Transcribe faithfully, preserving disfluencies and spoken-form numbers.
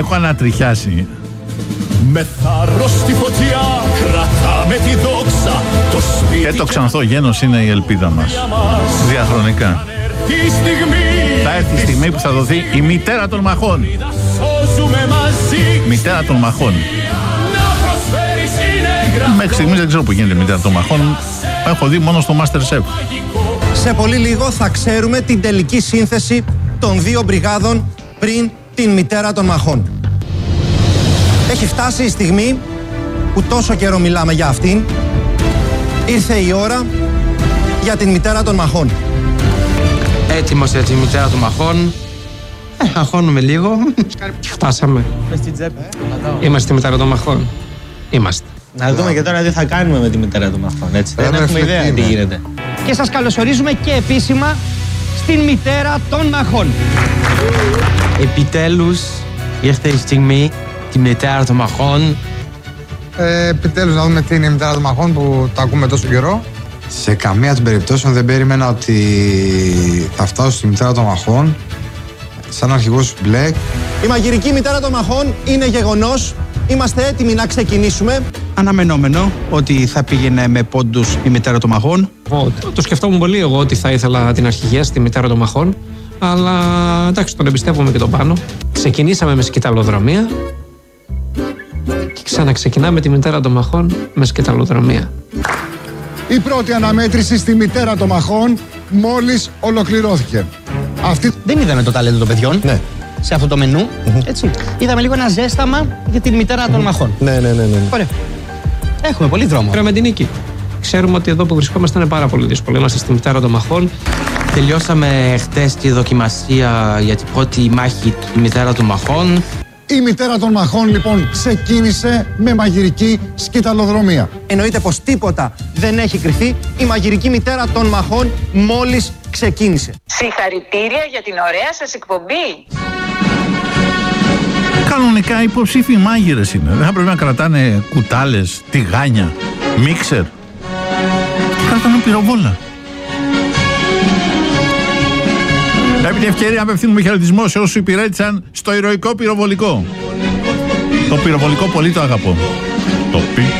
έχω ανατριχιάσει. Με θάρρος στη φωτιά κρατάμε τη δόξα. Το σπίτι Και το ξανθό γένος είναι η ελπίδα μας. Διαχρονικά. Θα έρθει η στιγμή που θα δοθεί η μητέρα των μαχών. Μητέρα των μαχών. Μέχρι στιγμής δεν ξέρω που γίνεται η μητέρα των μαχών. Έχω δει μόνο στο MasterChef. Σε πολύ λίγο θα ξέρουμε την τελική σύνθεση των δύο μπριγάδων πριν την μητέρα των μαχών. Έχει φτάσει η στιγμή που τόσο καιρό μιλάμε για αυτήν. Ήρθε η ώρα για την μητέρα των μαχών. Έτοιμος για τη μητέρα των μαχών. Ε, αγχώνουμε λίγο. Φτάσαμε. Είμαστε τη μητέρα των μαχών. Είμαστε. Να δούμε και τώρα τι θα κάνουμε με τη μητέρα των μαχών, έτσι. Δεν έχουμε ιδέα τι γίνεται. Και σας καλωσορίζουμε και επίσημα στην μητέρα των μαχών. Επιτέλους ήρθε η στιγμή τη μητέρα των μαχών. Ε, επιτέλους να δούμε τι είναι η μητέρα των μαχών που τα ακούμε τόσο καιρό. Σε καμία των περιπτώσεων δεν περίμενα ότι θα φτάσω στη μητέρα των μαχών σαν αρχηγός μπλε. Η μαγειρική μητέρα των μαχών είναι γεγονός. Είμαστε έτοιμοι να ξεκινήσουμε. Αναμενόμενο ότι θα πήγαινε με πόντους η μητέρα των μαχών. Το, το σκεφτόμουν πολύ εγώ ότι θα ήθελα την αρχηγία στη μητέρα των μαχών. Αλλά εντάξει, τον εμπιστεύομαι και τον πάνω. Ξεκινήσαμε με σκηταλοδρομία και ξαναξεκινάμε τη μητέρα των μαχών με σκηταλοδρομία. Η πρώτη αναμέτρηση στη μητέρα των μαχών μόλις ολοκληρώθηκε. Αυτή... Δεν είδαμε το ταλέντο των παιδιών. Ναι. Σε αυτό το μενού. Mm-hmm. Έτσι. Είδαμε λίγο ένα ζέσταμα για την μητέρα των mm-hmm. μαχών. Ναι, ναι, ναι, ναι. Ωραία. Έχουμε πολύ δρόμο. Πήραμε την νίκη. Ξέρουμε ότι εδώ που βρισκόμαστε είναι πάρα πολύ δύσκολο. Είμαστε στη μητέρα των μαχών. Τελειώσαμε χτες τη δοκιμασία για την πρώτη μάχη τη μητέρα των μαχών. Η μητέρα των μαχών λοιπόν ξεκίνησε με μαγειρική σκηταλοδρομία. Εννοείται πως τίποτα δεν έχει κρυφθεί. Η μαγειρική μητέρα των μαχών μόλις ξεκίνησε. Συγχαρητήρια για την ωραία σας εκπομπή. Κανονικά υποψήφιοι μάγειρες είναι. Δεν θα πρέπει να κρατάνε κουτάλες, τηγάνια, μίξερ. Κρατάνε πυροβόλα. Επί την ευκαιρία να απευθύνουμε χαιρετισμό σε όσους υπηρέτησαν στο ηρωικό πυροβολικό. Το πυροβολικό πολύ το αγαπώ. Το πι.